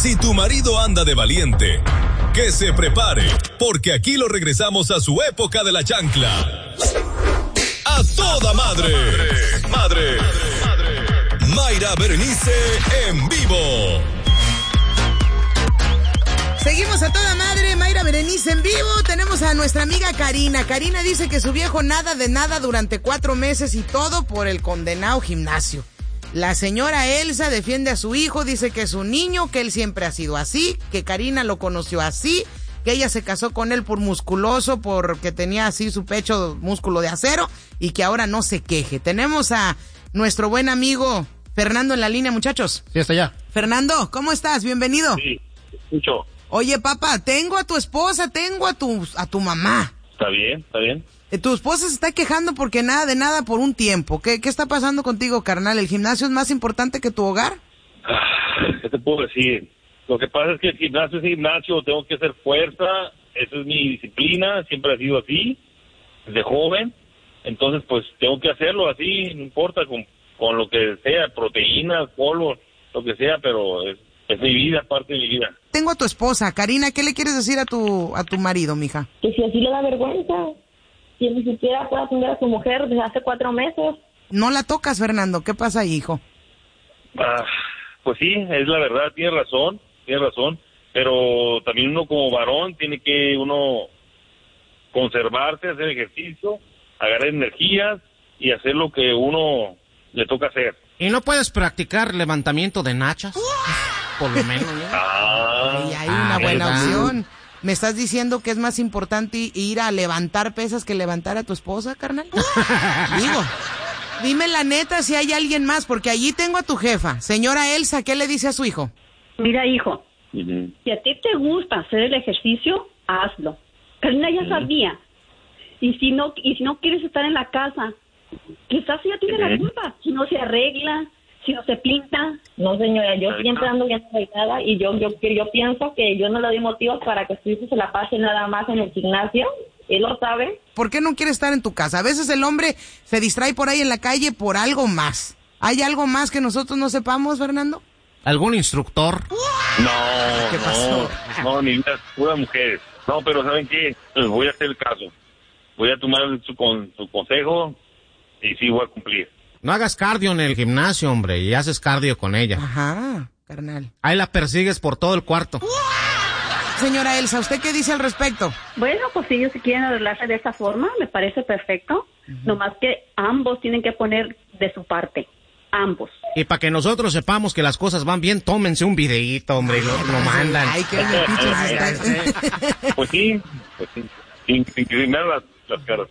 Si tu marido anda de valiente, que se prepare, porque aquí lo regresamos a su época de la chancla. ¡A toda madre! ¡Madre! Mayra Berenice en vivo. Seguimos a toda madre, Mayra Berenice en vivo. Tenemos a nuestra amiga Karina. Karina dice que su viejo nada de nada durante 4 meses y todo por el condenado gimnasio. La señora Elsa defiende a su hijo, dice que es un niño, que él siempre ha sido así, que Karina lo conoció así, que ella se casó con él por musculoso, porque tenía así su pecho músculo de acero y que ahora no se queje. Tenemos a nuestro buen amigo Fernando en la línea, muchachos. Sí, está ya. Fernando, ¿cómo estás? Bienvenido. Sí, escucho. Oye, papá, tengo a tu esposa, tengo a tu mamá. Está bien, está bien. Tu esposa se está quejando porque nada de nada por un tiempo. ¿Qué está pasando contigo, carnal? ¿El gimnasio es más importante que tu hogar? ¿Qué te puedo decir? Lo que pasa es que el gimnasio es gimnasio, tengo que hacer fuerza, esa es mi disciplina, siempre ha sido así, desde joven. Entonces, pues, tengo que hacerlo así, no importa, con lo que sea, proteínas, polvo, lo que sea, pero es mi vida, parte de mi vida. Tengo a tu esposa, Karina, ¿qué le quieres decir a tu marido, mija? Que si así le da vergüenza, si ni siquiera puede atender a su mujer desde hace 4 meses. No la tocas, Fernando, ¿qué pasa ahí, hijo? Pues sí, es la verdad, tiene razón, pero también uno como varón tiene que conservarse, hacer ejercicio, agarrar energías y hacer lo que uno le toca hacer. ¿Y no puedes practicar levantamiento de nachas? Por lo menos, ¿no? Ahí hay una buena opción. ¿Me estás diciendo que es más importante ir a levantar pesas que levantar a tu esposa, carnal? Digo, dime la neta si hay alguien más, porque allí tengo a tu jefa. Señora Elsa, ¿qué le dice a su hijo? Mira, hijo, si a ti te gusta hacer el ejercicio, hazlo. Karina ya sabía. Y si no quieres estar en la casa, quizás ella tiene la culpa. Si no se arregla, si no se pinta. No, señora, yo siempre ando bien arreglada y yo pienso que yo no le doy motivos para que su hijo se la pase nada más en el gimnasio. Él lo sabe. ¿Por qué no quiere estar en tu casa? A veces el hombre se distrae por ahí en la calle por algo más. ¿Hay algo más que nosotros no sepamos, Fernando? ¿Algún instructor? No. ¿Qué pasó? No, mi vida es pura mujeres. No, pero ¿saben qué? Les voy a hacer el caso. Voy a tomar su consejo y sí voy a cumplir. No hagas cardio en el gimnasio, hombre, y haces cardio con ella. Ajá, carnal. Ahí la persigues por todo el cuarto. Señora Elsa, ¿usted qué dice al respecto? Bueno, pues si ellos quieren arreglarse de esa forma, me parece perfecto. Nomás que ambos tienen que poner de su parte. Ambos. Y para que nosotros sepamos que las cosas van bien, tómense un videíto, hombre, y lo mandan. Ay, qué bien pichos está. Pues sí. Sin criminar las caras.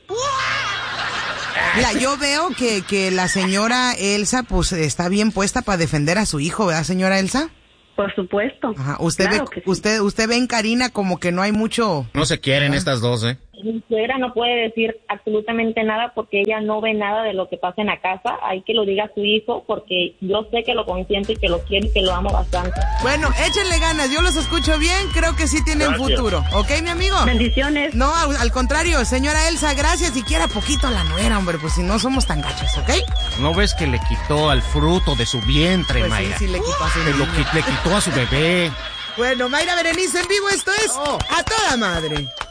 Mira, yo veo que la señora Elsa, pues, está bien puesta para defender a su hijo, ¿verdad, señora Elsa? Por supuesto. Ajá. Usted claro ve, que sí. usted ve en Karina como que no hay mucho. No se quieren estas dos, ¿eh? Mi suegra no puede decir absolutamente nada porque ella no ve nada de lo que pasa en la casa. Hay que lo diga a su hijo porque yo sé que lo consiente y que lo quiere y que lo amo bastante. Bueno, échenle ganas, yo los escucho bien, creo que sí tienen futuro. ¿Ok, mi amigo? Bendiciones. No, al contrario, señora Elsa, gracias y quiera poquito a la nuera, hombre, pues si no somos tan gachos, ¿ok? ¿No ves que le quitó al fruto de su vientre, Pues Mayra? sí, le quitó a su niño. Le quitó a su bebé. Bueno, Mayra Berenice en vivo, esto es A Toda Madre.